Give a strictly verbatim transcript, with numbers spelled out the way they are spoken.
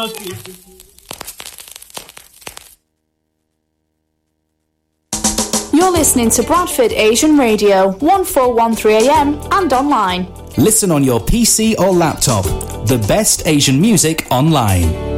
You're listening to Bradford Asian Radio, one four one three A M and online. Listen on your P C or laptop. The best Asian music online.